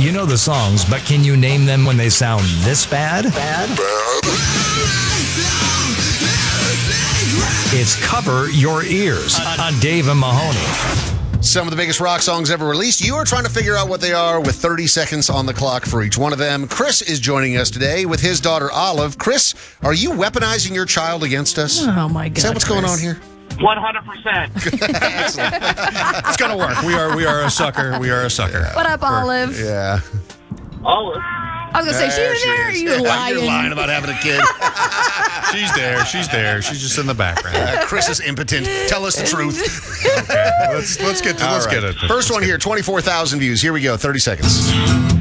You know the songs, but can you name them when they sound this bad? It's Cover Your Ears on Dave and Mahoney. Some of the biggest rock songs ever released. You are trying to figure out what they are with 30 seconds on the clock for each one of them. Chris is joining us today with his daughter, Olive. Chris, are you weaponizing your child against us? Oh, my God. Is that what's going on here? 100%. It's gonna work. We are a sucker. We are a sucker. What up, Olive? Yeah. Olive. I was going to say, she was there. You lying. You're lying about having a kid. She's there. She's there. She's just in the background. Chris is impotent. Tell us the truth. Okay. Let's get it. First one here, 24,000 views. Here we go. 30 seconds.